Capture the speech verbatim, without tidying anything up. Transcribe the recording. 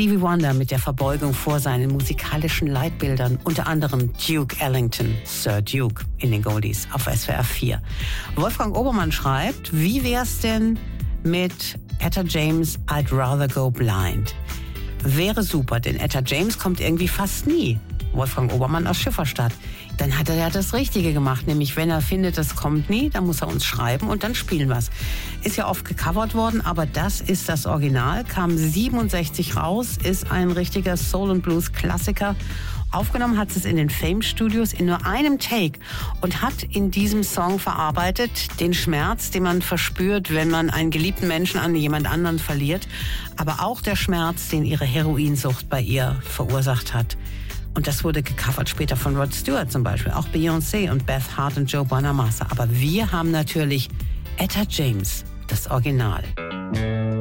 Stevie Wonder mit der Verbeugung vor seinen musikalischen Leitbildern, unter anderem Duke Ellington, Sir Duke in den Goldies auf S W R vier. Wolfgang Obermann schreibt, wie wär's denn mit Etta James, I'd Rather Go Blind? Wäre super, denn Etta James kommt irgendwie fast nie. Wolfgang Obermann aus Schifferstadt. Dann hat er ja das Richtige gemacht, nämlich wenn er findet, das kommt nie, dann muss er uns schreiben und dann spielen wir es. Ist ja oft gecovert worden, aber das ist das Original, kam siebenundsechzig raus, ist ein richtiger Soul- und Blues-Klassiker. Aufgenommen hat es in den Fame Studios in nur einem Take und hat in diesem Song verarbeitet den Schmerz, den man verspürt, wenn man einen geliebten Menschen an jemand anderen verliert, aber auch der Schmerz, den ihre Heroinsucht bei ihr verursacht hat. Und das wurde gecovert später von Rod Stewart zum Beispiel, auch Beyoncé und Beth Hart und Joe Bonamassa. Aber wir haben natürlich Etta James, das Original.